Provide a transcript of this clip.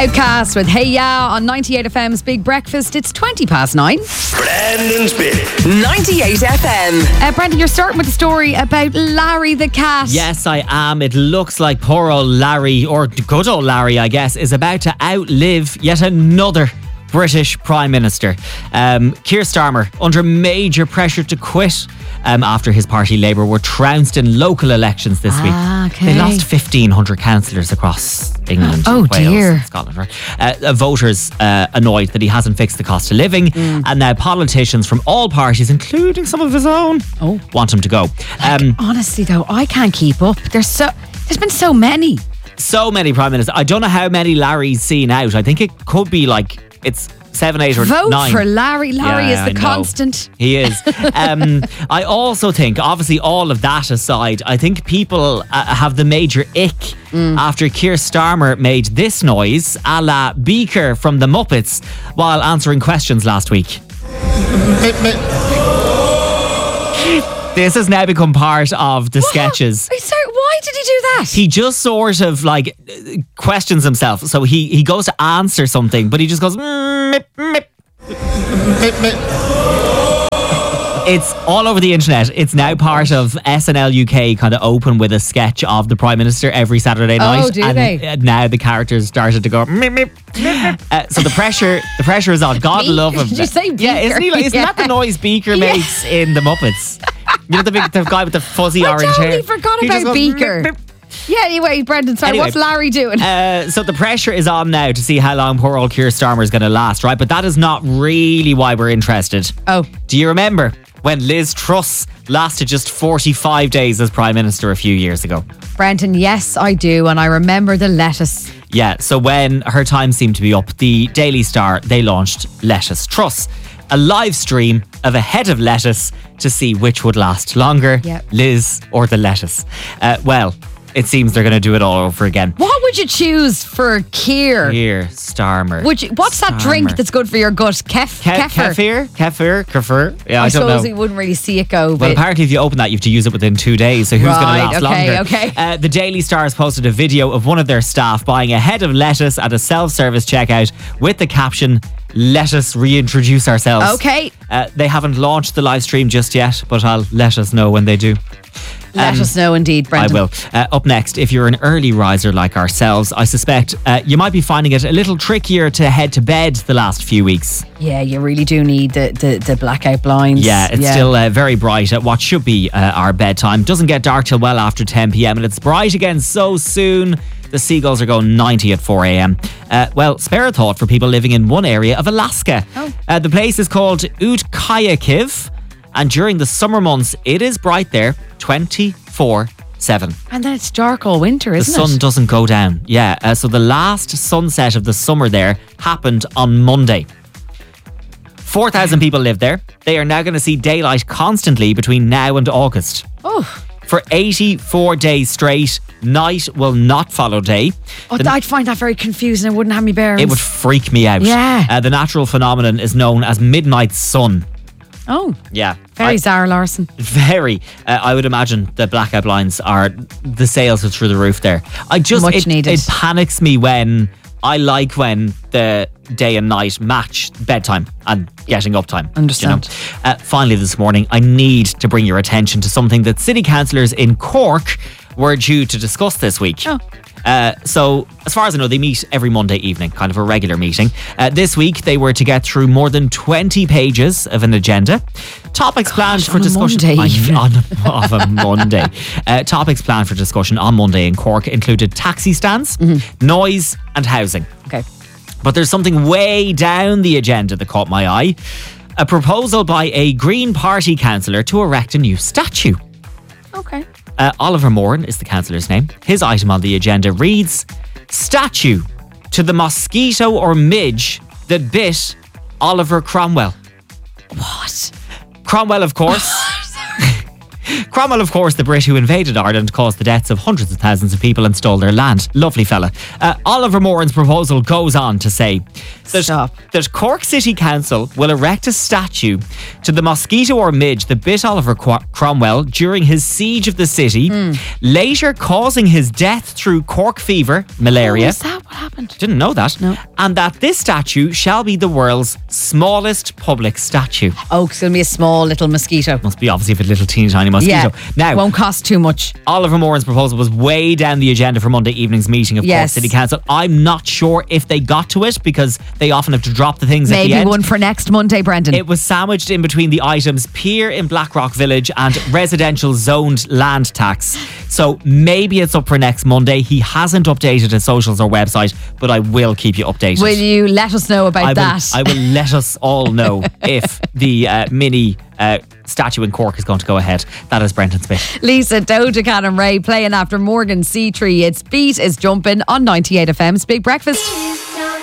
Outcast with Hey Ya on 98 FM's Big Breakfast. It's 9:20. Brandon's Bit. 98 FM. Brendan, you're starting with a story about Larry the cat. Yes, I am. It looks like poor old Larry, or good old Larry, I guess, is about to outlive yet another British Prime Minister. Keir Starmer, under major pressure to quit after his party Labour were trounced in local elections this week. Okay. They lost 1,500 councillors across England, Oh, Wales, dear. and Scotland. Right? Voters annoyed that he hasn't fixed the cost of living, and now politicians from all parties, including some of his own, want him to go. Honestly, though, I can't keep up. There's been so many. So many prime ministers. I don't know how many Larry's seen out. I think it could be like it's 7, 8 or Vote 9. for Larry. Larry Yeah, is the I know. constant. He is. I also think, obviously, all of that aside, I think people have the major ick after Keir Starmer made this noise, a la Beaker from the Muppets, while answering questions last week. This has now become part of the sketches. Sorry, why did he do that? He just sort of like questions himself. So he goes to answer something, but he just goes. It's all over the internet. It's now part of SNL UK kind of open with a sketch of the Prime Minister every Saturday night. do and they? Now the characters started to go. So the pressure is on. God love him. Did you say Yeah, isn't he? Isn't that the noise Beaker makes in the Muppets? You know the guy with the fuzzy orange hair. I totally forgot He just about goes, Beaker. Yeah, anyway, Brendan, sorry, Anyway, what's Larry doing? So the pressure is on now to see how long poor old Keir Starmer is going to last, right? But that is not really why we're interested. Oh. Do you remember when Liz Truss lasted just 45 days as Prime Minister a few years ago? Brendan, yes, I do, and I remember the lettuce. Yeah, so when her time seemed to be up, the Daily Star, they launched Lettuce Truss, a live stream of a head of lettuce to see which would last longer, Yep. Liz or the lettuce. Well, it seems they're going to do it all over again. What would you choose for Keir? Keir Starmer. What's that drink Starmer. that's good for your gut? Kefir? Kefir? Yeah, I don't know. suppose we wouldn't really see it go. Well, But apparently if you open that, you have to use it within 2 days. So who's going to Right, last okay, longer? okay. The Daily Star has posted a video of one of their staff buying a head of lettuce at a self-service checkout with the caption, "Let us reintroduce ourselves." Okay. They haven't launched the live stream just yet, but I'll let us know when they do. let us know indeed, I Brendan. will. Up next, if you're an early riser like ourselves, I suspect you might be finding it a little trickier to head to bed the last few weeks. Yeah, you really do need the blackout blinds. Yeah, it's still very bright at what should be our bedtime. Doesn't get dark till well after 10 p.m. and it's bright again so soon. The seagulls are going 90 at 4 a.m. Well, spare a thought for people living in one area of Alaska. The place is called Utkayakiv, and during the summer months, it is bright there 24/7. And then it's dark all winter, The isn't sun it? doesn't go down. Yeah, so the last sunset of the summer there happened on Monday. 4,000 people live there. They are now going to see daylight constantly between now and August. Oh, For 84 days straight, night will not follow day. I'd find that very confusing. It wouldn't have me bearings. It would freak me out. Yeah. The natural phenomenon is known as midnight sun. Oh, Yeah. very Zara Larson. Very. I would imagine the blackout blinds the sales are through the roof there. Much needed. It panics me when the day and night match bedtime and getting up time. Understand. You know? Finally this morning, I need to bring your attention to something that city councillors in Cork were due to discuss this week. Oh. So, as far as I know, they meet every Monday evening, kind of a regular meeting. This week, they were to get through more than 20 pages of an agenda. Topics planned for on a discussion Monday evening. of a Monday. Topics planned for discussion on Monday in Cork included taxi stands, noise, and housing. Okay. But there's something way down the agenda that caught my eye. A proposal by a Green Party councillor to erect a new statue. Okay. Oliver Moran is the councillor's name. His item on the agenda reads, "Statue to the mosquito or midge that bit Oliver Cromwell." What? Cromwell, of course. Cromwell, of course, the Brit who invaded Ireland, caused the deaths of hundreds of thousands of people and stole their land. Lovely fella. Oliver Moran's proposal goes on to say that Cork City Council will erect a statue to the mosquito or midge that bit Oliver Cromwell during his siege of the city, later causing his death through Cork fever, malaria. Oh, is that what happened? Didn't know that. No. And that this statue shall be the world's smallest public statue. Oh, it's going to be a small little mosquito. Must be obviously a little teeny tiny mosquito. Yeah. Now, won't cost too much. Oliver Moran's proposal was way down the agenda for Monday evening's meeting of Cork City Council. I'm not sure if they got to it because they often have to drop the things at the end. Maybe one for next Monday, Brendan. It was sandwiched in between the items pier in Blackrock Village and residential zoned land tax. So maybe it's up for next Monday. He hasn't updated his socials or website, but I will keep you updated. Will you let us know about that? I will let us all know if the mini statue in Cork is going to go ahead. That is Brendan Smith. Lisa, Doja Cat and Ray playing after Morgan C3. It's Beat is Jumping on 98 FM's Big Breakfast.